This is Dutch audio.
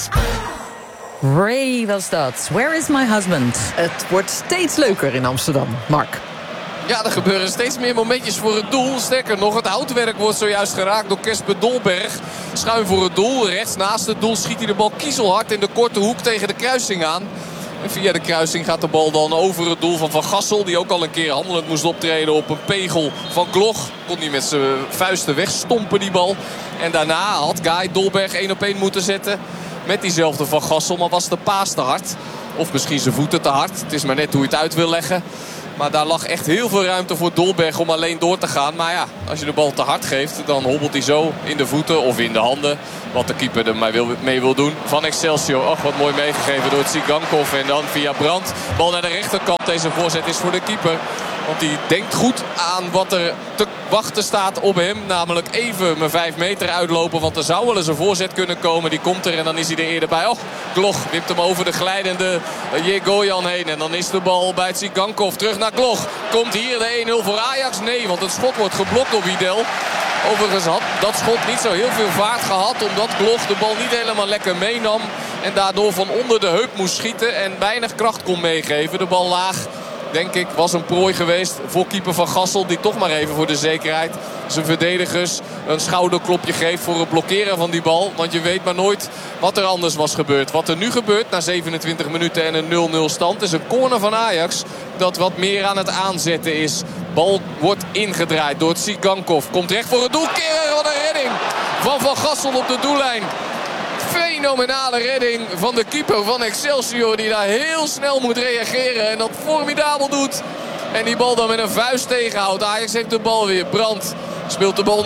Ray was dat. Where is my husband? Het wordt steeds leuker in Amsterdam. Mark. Ja, er gebeuren steeds meer momentjes voor het doel. Sterker nog, het houtwerk wordt zojuist geraakt door Kesper Dolberg. Schuin voor het doel. Rechts naast het doel schiet hij de bal kiezelhard in de korte hoek tegen de kruising aan. En via de kruising gaat de bal dan over het doel van Van Gassel. Die ook al een keer handelend moest optreden op een pegel van Gloch. Kon hij met zijn vuisten wegstompen die bal. En daarna had Guy Dolberg 1-op-1 moeten zetten. Met diezelfde Van Gassel. Maar was de paas te hard. Of misschien zijn voeten te hard. Het is maar net hoe je het uit wil leggen. Maar daar lag echt heel veel ruimte voor Dolberg om alleen door te gaan. Maar ja, als je de bal te hard geeft, dan hobbelt hij zo in de voeten of in de handen. Wat de keeper er maar mee wil doen. Van Excelsior, ach wat mooi meegegeven door Tsigankov. En dan via Brandt. Bal naar de rechterkant. Deze voorzet is voor de keeper. Want die denkt goed aan wat er te wachten staat op hem. Namelijk even mijn 5 meter uitlopen. Want er zou wel eens een voorzet kunnen komen. Die komt er en dan is hij er eerder bij. Och, Gloch wipt hem over de glijdende Jegoyan heen. En dan is de bal bij Tsigankov. Terug naar Gloch. Komt hier de 1-0 voor Ajax? Nee, want het schot wordt geblokt door Widel. Overigens had dat schot niet zo heel veel vaart gehad. Omdat Gloch de bal niet helemaal lekker meenam. En daardoor van onder de heup moest schieten. En weinig kracht kon meegeven. De bal laag, denk ik, was een prooi geweest voor keeper Van Gassel. Die toch maar even voor de zekerheid zijn verdedigers een schouderklopje geeft voor het blokkeren van die bal. Want je weet maar nooit wat er anders was gebeurd. Wat er nu gebeurt na 27 minuten en een 0-0 stand is een corner van Ajax. Dat wat meer aan het aanzetten is. Bal wordt ingedraaid door Tsigankov. Komt recht voor het doel. Keren, wat een redding van Van Gassel op de doellijn. Fenomenale redding van de keeper van Excelsior. Die daar heel snel moet reageren. En dat formidabel doet. En die bal dan met een vuist tegenhoudt. Ajax heeft de bal weer. Brandt speelt de bal